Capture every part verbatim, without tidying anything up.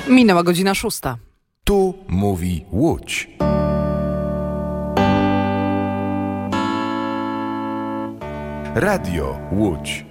Minęła godzina szósta. Tu mówi Łódź. Radio Łódź.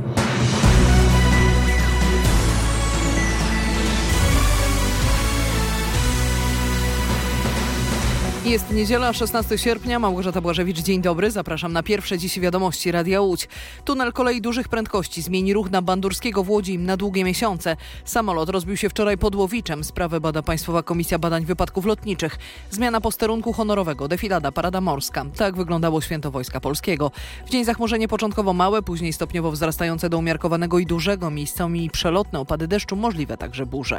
Jest niedziela, szesnastego sierpnia. Małgorzata Błażewicz, dzień dobry. Zapraszam na pierwsze dziś wiadomości Radia Łódź. Tunel kolei dużych prędkości zmieni ruch na Bandurskiego w Łodzi na długie miesiące. Samolot rozbił się wczoraj pod Łowiczem. Sprawę bada Państwowa Komisja Badań Wypadków Lotniczych. Zmiana posterunku honorowego, defilada, parada morska. Tak wyglądało Święto Wojska Polskiego. W dzień zachmurzenie początkowo małe, później stopniowo wzrastające do umiarkowanego i dużego. Miejscami przelotne opady deszczu, możliwe także burze.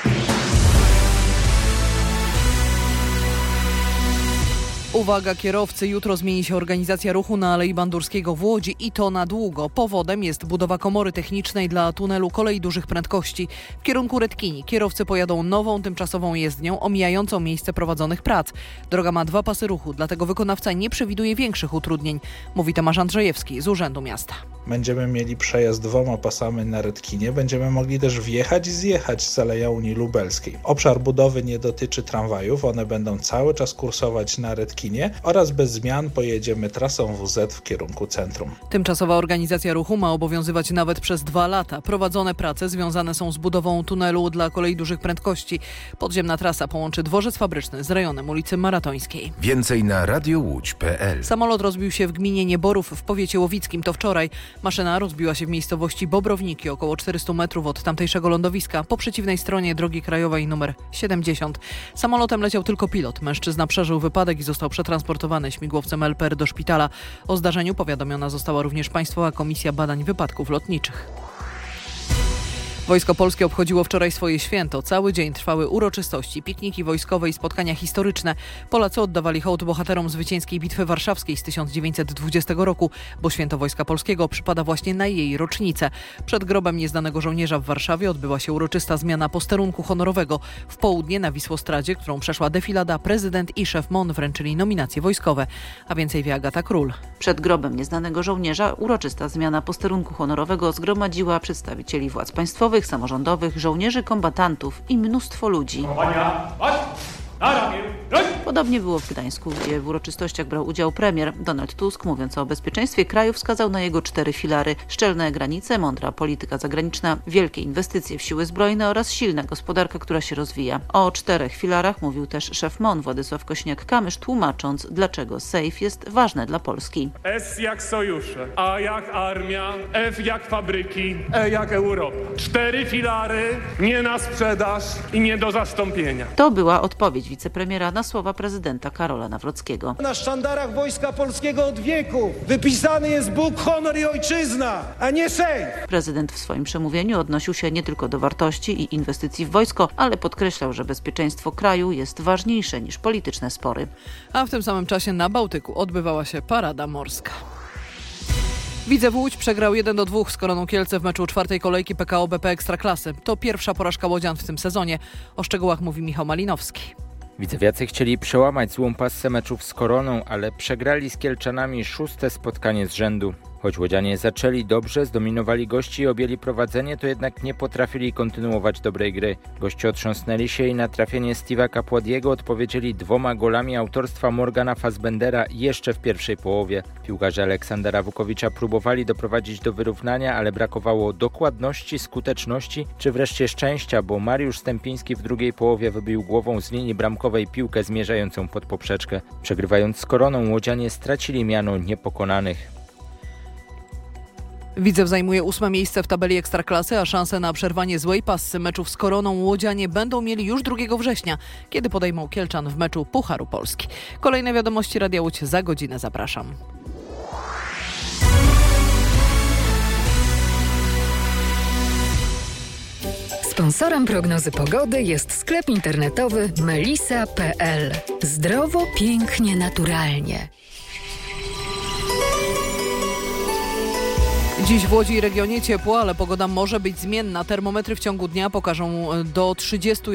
Uwaga kierowcy, jutro zmieni się organizacja ruchu na Alei Bandurskiego w Łodzi i to na długo. Powodem jest budowa komory technicznej dla tunelu kolei dużych prędkości. W kierunku Redkini kierowcy pojadą nową tymczasową jezdnią omijającą miejsce prowadzonych prac. Droga ma dwa pasy ruchu, dlatego wykonawca nie przewiduje większych utrudnień, mówi Tomasz Andrzejewski z Urzędu Miasta. Będziemy mieli przejazd dwoma pasami na Redkinie. Będziemy mogli też wjechać i zjechać z Aleja Unii Lubelskiej. Obszar budowy nie dotyczy tramwajów. One będą cały czas kursować na Redkinie oraz bez zmian pojedziemy trasą W Z w kierunku centrum. Tymczasowa organizacja ruchu ma obowiązywać nawet przez dwa lata. Prowadzone prace związane są z budową tunelu dla kolei dużych prędkości. Podziemna trasa połączy dworzec fabryczny z rejonem ulicy Maratońskiej. Więcej na radiowódź kropka pe el. Samolot rozbił się w gminie Nieborów w powiecie łowickim. To wczoraj. Maszyna rozbiła się w miejscowości Bobrowniki, około czterysta metrów od tamtejszego lądowiska, po przeciwnej stronie drogi krajowej nr siedemdziesiąt. Samolotem leciał tylko pilot. Mężczyzna przeżył wypadek i został przetransportowany śmigłowcem el pe er do szpitala. O zdarzeniu powiadomiona została również Państwowa Komisja Badań Wypadków Lotniczych. Wojsko Polskie obchodziło wczoraj swoje święto. Cały dzień trwały uroczystości, pikniki wojskowe i spotkania historyczne. Polacy oddawali hołd bohaterom zwycięskiej Bitwy Warszawskiej z tysiąc dziewięćset dwudziestego roku, bo Święto Wojska Polskiego przypada właśnie na jej rocznicę. Przed grobem nieznanego żołnierza w Warszawie odbyła się uroczysta zmiana posterunku honorowego. W południe na Wisłostradzie, którą przeszła defilada, prezydent i szef M O N wręczyli nominacje wojskowe. A więcej wie Agata Król. Przed grobem nieznanego żołnierza uroczysta zmiana posterunku honorowego zgromadziła przedstawicieli władz państwowych, samorządowych, żołnierzy, kombatantów i mnóstwo ludzi. Podobnie było w Gdańsku, gdzie w uroczystościach brał udział premier. Donald Tusk, mówiąc o bezpieczeństwie kraju, wskazał na jego cztery filary: szczelne granice, mądra polityka zagraniczna, wielkie inwestycje w siły zbrojne oraz silna gospodarka, która się rozwija. O czterech filarach mówił też szef M O N Władysław Kośniak-Kamysz, tłumacząc, dlaczego sejf jest ważne dla Polski. S jak sojusze, A jak armia, F jak fabryki, E jak Europa. Cztery filary, nie na sprzedaż i nie do zastąpienia. To była odpowiedź wicepremiera na słowa prezydenta Karola Nawrockiego. Na sztandarach Wojska Polskiego od wieków wypisany jest Bóg, honor i ojczyzna, a nie sejf. Prezydent w swoim przemówieniu odnosił się nie tylko do wartości i inwestycji w wojsko, ale podkreślał, że bezpieczeństwo kraju jest ważniejsze niż polityczne spory. A w tym samym czasie na Bałtyku odbywała się parada morska. Widzew Łódź przegrał jeden do dwóch z Koroną Kielce w meczu czwartej kolejki P K O B P Ekstraklasy. To pierwsza porażka łodzian w tym sezonie. O szczegółach mówi Michał Malinowski. Widzewiacy chcieli przełamać złą passę meczów z Koroną, ale przegrali z Kielczanami szóste spotkanie z rzędu. Choć łodzianie zaczęli dobrze, zdominowali gości i objęli prowadzenie, to jednak nie potrafili kontynuować dobrej gry. Goście otrząsnęli się i na trafienie Steve'a Capładiego odpowiedzieli dwoma golami autorstwa Morgana Fassbendera jeszcze w pierwszej połowie. Piłkarze Aleksandra Wukowicza próbowali doprowadzić do wyrównania, ale brakowało dokładności, skuteczności czy wreszcie szczęścia, bo Mariusz Stępiński w drugiej połowie wybił głową z linii bramkowej piłkę zmierzającą pod poprzeczkę. Przegrywając z Koroną, łodzianie stracili miano niepokonanych. Widzew zajmuje ósme miejsce w tabeli Ekstraklasy, a szanse na przerwanie złej passy meczów z Koroną łodzianie będą mieli już drugiego września, kiedy podejmą Kielczan w meczu Pucharu Polski. Kolejne wiadomości Radia Łódź za godzinę. Zapraszam. Sponsorem prognozy pogody jest sklep internetowy melisa kropka pe el. Zdrowo, pięknie, naturalnie. Dziś w Łodzi i regionie ciepło, ale pogoda może być zmienna. Termometry w ciągu dnia pokażą do trzydziestu